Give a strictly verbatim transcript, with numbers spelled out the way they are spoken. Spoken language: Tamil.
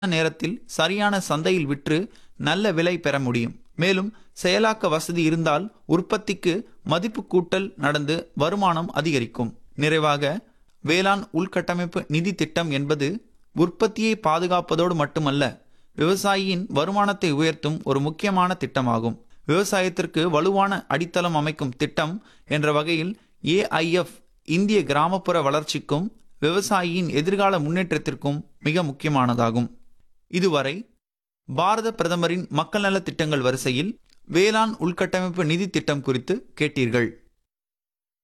நேரத்தில் சரியான சந்தையில் விற்று நல்ல விலை பெற முடியும். மேலும் செயலாக்க வசதி இருந்தால் உற்பத்திக்கு மதிப்பு கூட்டல் நடந்து வருமானம் அதிகரிக்கும். நிறைவாக, வேளாண் உள்கட்டமைப்பு நிதி திட்டம் என்பது உற்பத்தியை பாதுகாப்பதோடு மட்டுமல்ல, விவசாயியின் வருமானத்தை உயர்த்தும் ஒரு முக்கியமான திட்டமாகும். விவசாயத்திற்கு வலுவான அடித்தளம் அமைக்கும் திட்டம் என்ற வகையில் ஏஐஎஃப் இந்திய கிராமப்புற வளர்ச்சிக்கும் விவசாயியின் எதிர்கால முன்னேற்றத்திற்கும் மிக முக்கியமானதாகும். இதுவரை பாரத பிரதமரின் மக்கள் நல திட்டங்கள் வரிசையில் வேளாண் உள்கட்டமைப்பு நிதி திட்டம் குறித்து கேட்டீர்கள்.